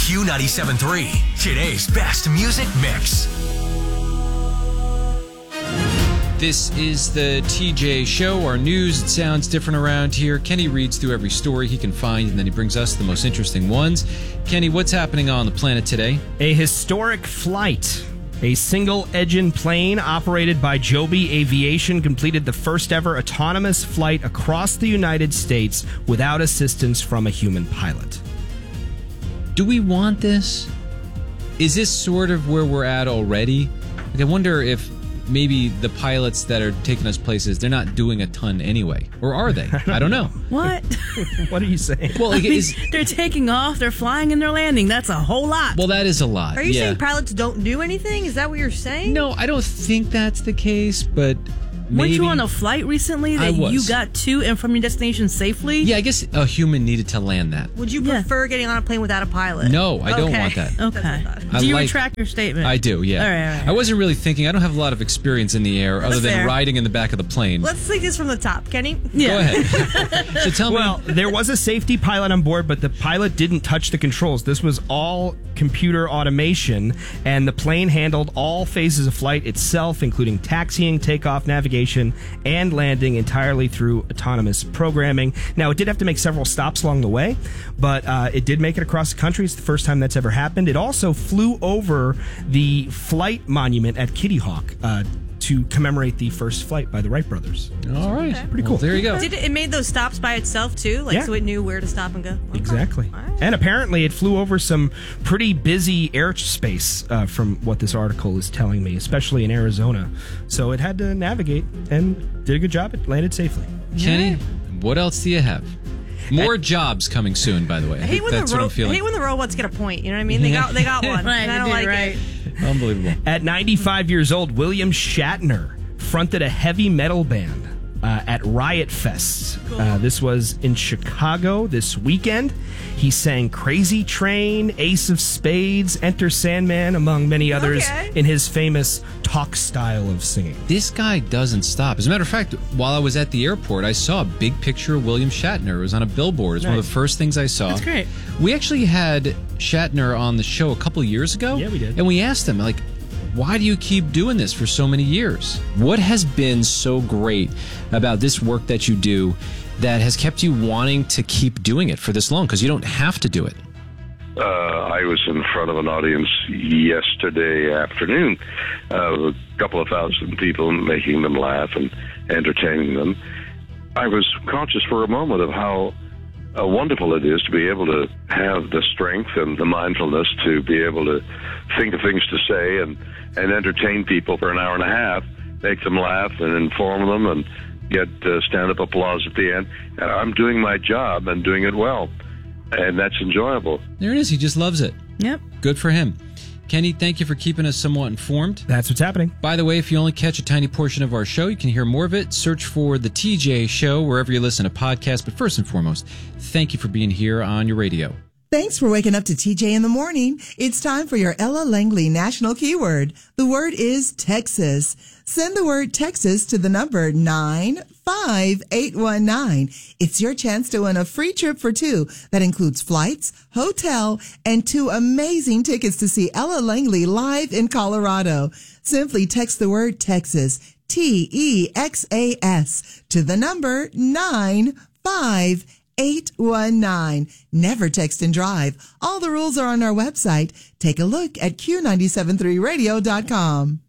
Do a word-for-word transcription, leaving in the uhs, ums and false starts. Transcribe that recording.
Q ninety-seven point three, today's best music mix. This is the T J Show, our news. It sounds different around here. Kenny reads through every story he can find, and then he brings us the most interesting ones. Kenny, what's happening on the planet today? A historic flight. A single-engine plane operated by Joby Aviation completed the first-ever autonomous flight across the United States without assistance from a human pilot. Do we want this? Is this sort of where we're at already? Like, I wonder if maybe the pilots that are taking us places, they're not doing a ton anyway. Or are they? I don't know. What? What are you saying? Well, I like, mean, is, they're taking off, they're flying, and they're landing. That's a whole lot. well, that is a lot. Are you yeah. saying pilots don't do anything? Is that what you're saying? No, I don't think that's the case, but maybe. Weren't you on a flight recently I that was. you got to and from your destination safely? Yeah, I guess a human needed to land that. Would you Yeah. prefer getting on a plane without a pilot? No, I don't Okay. want that. Okay. That's what I thought. I Do you like- retract your statement? I do, yeah. All right, all right. I wasn't really thinking. I don't have a lot of experience in the air other That's than fair. riding in the back of the plane. Let's take this from the top, Kenny. Yeah. Go ahead. So tell Well, me. there was a safety pilot on board, but the pilot didn't touch the controls. This was all computer automation, and the plane handled all phases of flight itself, including taxiing, takeoff, navigation, and landing entirely through autonomous programming. Now, it did have to make several stops along the way, but uh, it did make it across the country. It's the first time that's ever happened. It also flew over the flight monument at Kitty Hawk uh, to commemorate the first flight by the Wright brothers. All right. Pretty Well, cool. there you go. Did it, it made those stops by itself too? Like Yeah. so it knew where to stop and go? Okay. Exactly. All right. And apparently it flew over some pretty busy airspace, uh, from what this article is telling me, especially in Arizona. So it had to navigate and did a good job. It landed safely. Kenny, what else do you have? More jobs coming soon, by the way. I, I hate think when that's the what ro- I'm I feeling. hate when the robots get a point. You know what I mean? They got they got one. Right, and I they don't do, like right. it. Unbelievable. At ninety-five years old, William Shatner fronted a heavy metal band uh, at Riot Fest. Uh, this was in Chicago this weekend. He sang Crazy Train, Ace of Spades, Enter Sandman, among many others, Okay. in his famous talk style of singing. This guy doesn't stop. As a matter of fact, while I was at the airport, I saw a big picture of William Shatner. It was on a billboard. It's one of Nice. the first things I saw. That's great. We actually had Shatner on the show a couple years ago. Yeah, we did. And we asked him, like, why do you keep doing this for so many years? What has been so great about this work that you do that has kept you wanting to keep doing it for this long? Because you don't have to do it. Uh, I was in front of an audience yesterday afternoon, uh, a couple of thousand people, making them laugh and entertaining them. I was conscious for a moment of how uh, wonderful it is to be able to have the strength and the mindfulness to be able to think of things to say and, and entertain people for an hour and a half, make them laugh and inform them and get uh, stand-up applause at the end. And I'm doing my job and doing it well, and that's enjoyable. There it is. He just loves it. Yep. Good for him. Kenny, thank you for keeping us somewhat informed. That's what's happening. By the way, if you only catch a tiny portion of our show, you can hear more of it. Search for The T J Show wherever you listen to podcasts. But first and foremost, thank you for being here on your radio. Thanks for waking up to T J in the morning. It's time for your Ella Langley National Keyword. The word is Texas. Send the word Texas to the number nine five eight one nine. It's your chance to win a free trip for two that includes flights, hotel, and two amazing tickets to see Ella Langley live in Colorado. Simply text the word Texas, T E X A S, to the number nine five eight one nine. Never text and drive. All the rules are on our website. Take a look at Q nine seven three radio dot com.